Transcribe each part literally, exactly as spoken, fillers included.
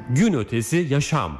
Gün ötesi yaşam.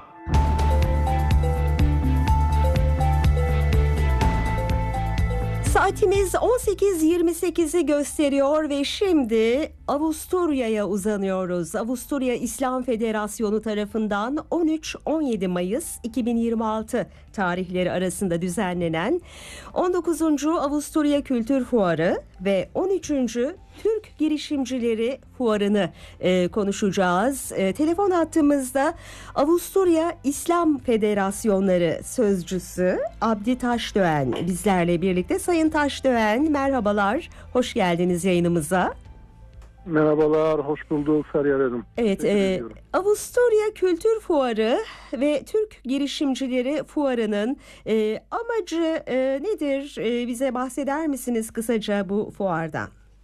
Saatimiz on sekiz yirmi sekizi gösteriyor ve şimdi Avusturya'ya uzanıyoruz. Avusturya İslam Federasyonu tarafından on üç on yedi Mayıs iki bin yirmi altı tarihleri arasında düzenlenen on dokuzuncu Avusturya Kültür Fuarı ve on üçüncü Türk Girişimcileri Fuarı'nı e, konuşacağız. E, telefon hattımızda Avusturya İslam Federasyonları Sözcüsü Abdi Taşdöğen bizlerle birlikte. Sayın Taşdöğen, merhabalar, hoş geldiniz yayınımıza. Merhabalar, hoş bulduk Feryal Hanım. Evet, e, Avusturya Kültür Fuarı ve Türk Girişimcileri Fuarı'nın e, amacı e, nedir? E, bize bahseder misiniz kısaca bu fuardan?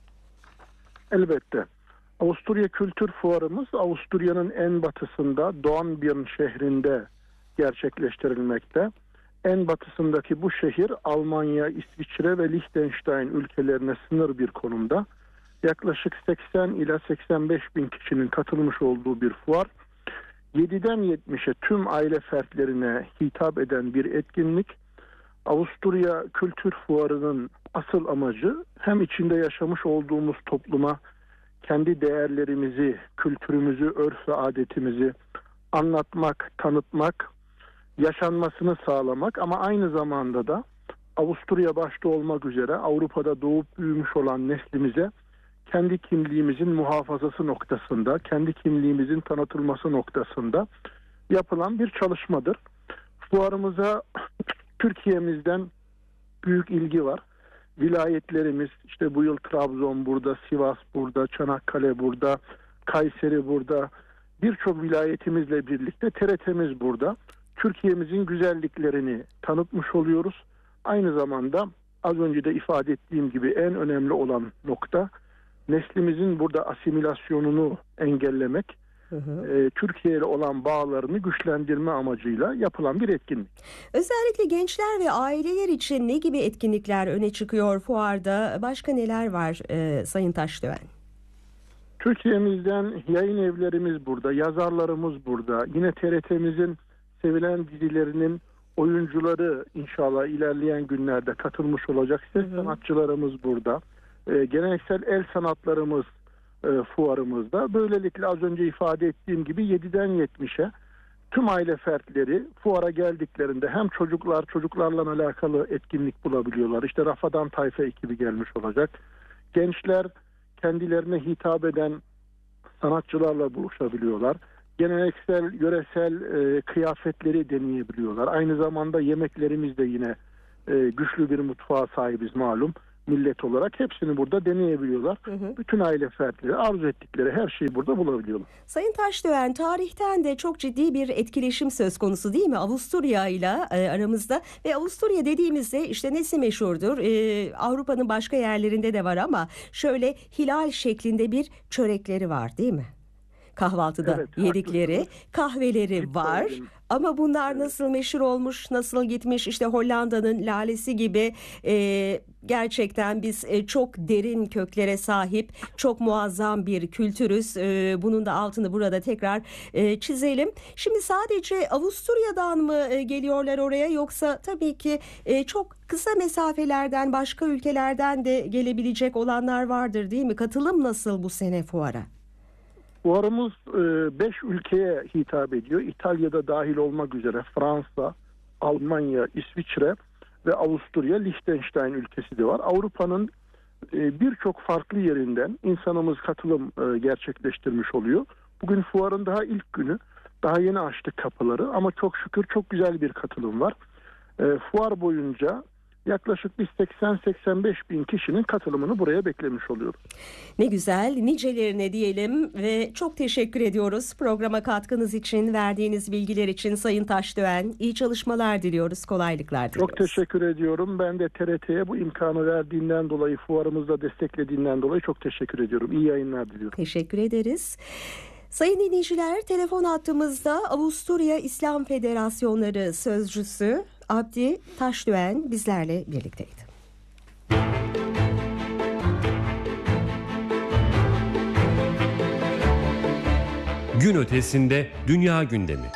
Elbette. Avusturya Kültür Fuarımız Avusturya'nın en batısında Dornbirn şehrinde gerçekleştirilmekte. En batısındaki bu şehir Almanya, İsviçre ve Liechtenstein ülkelerine sınır bir konumda. Yaklaşık seksen ila seksen beş bin kişinin katılmış olduğu bir fuar. yediden yetmişe tüm aile fertlerine hitap eden bir etkinlik. Avusturya Kültür Fuarı'nın asıl amacı hem içinde yaşamış olduğumuz topluma kendi değerlerimizi, kültürümüzü, örf ve adetimizi anlatmak, tanıtmak, yaşanmasını sağlamak ama aynı zamanda da Avusturya başta olmak üzere Avrupa'da doğup büyümüş olan neslimize kendi kimliğimizin muhafazası noktasında, kendi kimliğimizin tanıtılması noktasında yapılan bir çalışmadır. Fuarımıza Türkiye'mizden büyük ilgi var. Vilayetlerimiz, işte bu yıl Trabzon burada, Sivas burada, Çanakkale burada, Kayseri burada, birçok vilayetimizle birlikte T R T'miz burada. Türkiye'mizin güzelliklerini tanıtmış oluyoruz. Aynı zamanda az önce de ifade ettiğim gibi en önemli olan nokta neslimizin burada asimilasyonunu engellemek, hı hı. E, Türkiye ile olan bağlarını güçlendirme amacıyla yapılan bir etkinlik. Özellikle gençler ve aileler için ne gibi etkinlikler öne çıkıyor fuarda? Başka neler var e, Sayın Taşdöğen? Türkiye'mizden yayın evlerimiz burada, yazarlarımız burada. Yine T R T'mizin sevilen dizilerinin oyuncuları inşallah ilerleyen günlerde katılmış olacak. Ses sanatçılarımız burada. E, geleneksel el sanatlarımız e, fuarımızda. Böylelikle az önce ifade ettiğim gibi yediden yetmişe tüm aile fertleri fuara geldiklerinde hem çocuklar, çocuklarla alakalı etkinlik bulabiliyorlar. İşte Rafadan Tayfa ekibi gelmiş olacak. Gençler kendilerine hitap eden sanatçılarla buluşabiliyorlar. Geleneksel, yöresel e, kıyafetleri deneyebiliyorlar. Aynı zamanda yemeklerimiz de yine e, güçlü bir mutfağa sahibiz malum. Millet olarak hepsini burada deneyebiliyorlar. Hı hı. Bütün aile fertleri arzu ettikleri her şeyi burada bulabiliyorlar. Sayın Taşdöğen, tarihten de çok ciddi bir etkileşim söz konusu değil mi? Avusturya ile aramızda ve Avusturya dediğimizde işte nesi meşhurdur? Ee, Avrupa'nın başka yerlerinde de var ama şöyle hilal şeklinde bir çörekleri var değil mi? Kahvaltıda evet, yedikleri haklısınız. Kahveleri Hiç var söyledim. Ama bunlar evet. nasıl meşhur olmuş, nasıl gitmiş, işte Hollanda'nın lalesi gibi e, gerçekten biz e, çok derin köklere sahip, çok muazzam bir kültürüz. E, bunun da altını burada tekrar e, çizelim. Şimdi sadece Avusturya'dan mı e, geliyorlar oraya, yoksa tabii ki e, çok kısa mesafelerden, başka ülkelerden de gelebilecek olanlar vardır değil mi? Katılım nasıl bu sene fuara? Fuarımız beş ülkeye hitap ediyor. İtalya'da dahil olmak üzere Fransa, Almanya, İsviçre ve Avusturya, Liechtenstein ülkesi de var. Avrupa'nın e, birçok farklı yerinden insanımız katılım e, gerçekleştirmiş oluyor. Bugün fuarın daha ilk günü. Daha yeni açtık kapıları ama çok şükür çok güzel bir katılım var. E, fuar boyunca yaklaşık biz seksen seksen beş bin kişinin katılımını buraya beklemiş oluyoruz. Ne güzel, nicelerine diyelim ve çok teşekkür ediyoruz programa katkınız için, verdiğiniz bilgiler için Sayın Taşdöğen. İyi çalışmalar diliyoruz, kolaylıklar diliyoruz. Çok teşekkür ediyorum. Ben de T R T'ye bu imkanı verdiğinden dolayı, fuarımızda desteklediğinden dolayı çok teşekkür ediyorum. İyi yayınlar diliyorum. Teşekkür ederiz. Sayın dinleyiciler, telefon hattımızda Avusturya İslam Federasyonları Sözcüsü Abdi Taşdöğen bizlerle birlikteydi. Gün ötesinde dünya gündemi.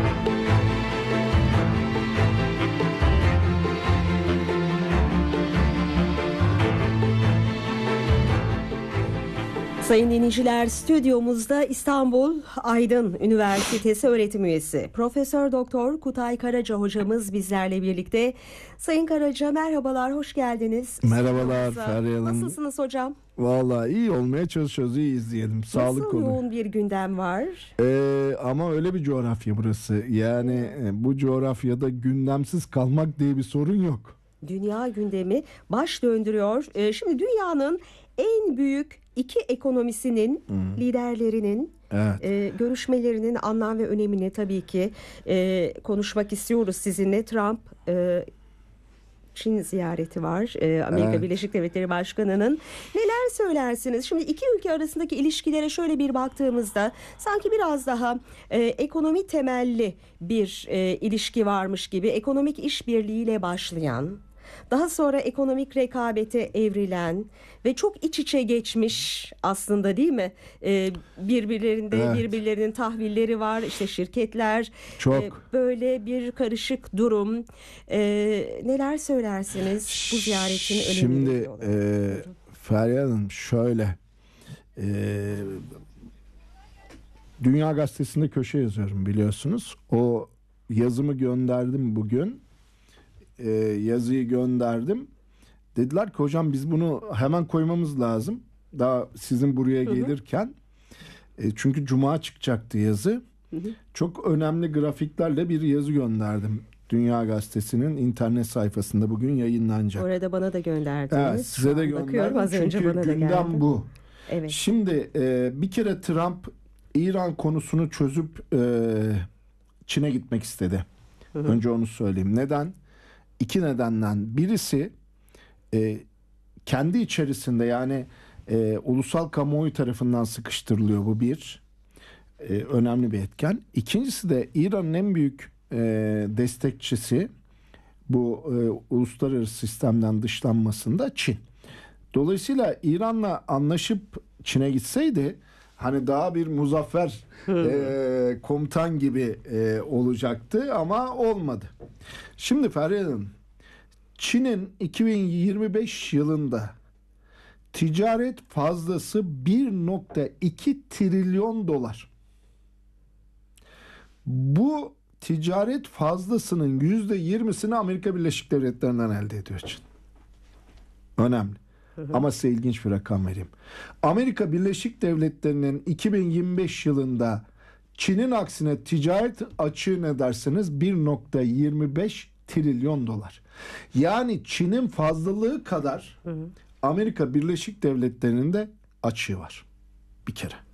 Sayın dinleyiciler, stüdyomuzda İstanbul Aydın Üniversitesi öğretim üyesi Profesör Doktor Kutay Karaca hocamız bizlerle birlikte. Sayın Karaca, merhabalar, hoş geldiniz. Merhabalar Feryal Hanım. Nasılsınız hocam? Vallahi iyi olmaya çalışıyoruz, iyi izleyelim. Sağlık Nasıl olur. yoğun bir gündem var? Ee, ama öyle bir coğrafya burası. Yani e, bu coğrafyada gündemsiz kalmak diye bir sorun yok. Dünya gündemi baş döndürüyor. Ee, şimdi dünyanın en büyük iki ekonomisinin hmm. liderlerinin evet. e, görüşmelerinin anlam ve önemini tabii ki e, konuşmak istiyoruz sizinle. Trump e, Çin ziyareti var. E, Amerika evet. Birleşik Devletleri Başkanı'nın. Neler söylersiniz? Şimdi iki ülke arasındaki ilişkilere şöyle bir baktığımızda sanki biraz daha e, ekonomi temelli bir e, ilişki varmış gibi, ekonomik işbirliğiyle başlayan, daha sonra ekonomik rekabete evrilen ve çok iç içe geçmiş aslında, değil mi? Ee, birbirlerinde evet. birbirlerinin tahvilleri var, işte şirketler. Çok. Ee, böyle bir karışık durum. Ee, neler söylersiniz bu ziyaretin önemini? Şimdi e, Feryal Hanım şöyle, e, Dünya Gazetesi'nde köşe yazıyorum biliyorsunuz. O yazımı gönderdim bugün. Ee, yazıyı gönderdim. Dediler ki hocam biz bunu hemen koymamız lazım. Daha sizin buraya gelirken. E, çünkü Cuma çıkacaktı yazı. Hı hı. Çok önemli grafiklerle bir yazı gönderdim. Dünya Gazetesi'nin internet sayfasında bugün yayınlanacak. Orada bana da gönderdiniz. Evet, size de gönderdim. Az önce çünkü bana da gündem geldi. bu. Evet. Şimdi e, bir kere Trump İran konusunu çözüp e, Çin'e gitmek istedi. Hı hı. Önce onu söyleyeyim. Neden? İki nedenden birisi e, kendi içerisinde, yani e, ulusal kamuoyu tarafından sıkıştırılıyor, bu bir e, önemli bir etken. İkincisi de İran'ın en büyük e, destekçisi bu e, uluslararası sistemden dışlanmasında Çin. Dolayısıyla İran'la anlaşıp Çin'e gitseydi hani daha bir muzaffer e, komutan gibi e, olacaktı ama olmadı. Şimdi Feryal Hanım, Çin'in iki bin yirmi beş yılında ticaret fazlası bir nokta iki trilyon dolar. Bu ticaret fazlasının yüzde yirmisini Amerika Birleşik Devletleri'nden elde ediyor Çin. Önemli. Hı hı. Ama size ilginç bir rakam vereyim. Amerika Birleşik Devletleri'nin iki bin yirmi beş yılında Çin'in aksine ticaret açığı ne derseniz bir nokta yirmi beş trilyon dolar. Yani Çin'in fazlalığı kadar hı hı. Amerika Birleşik Devletleri'nin de açığı var. Bir kere.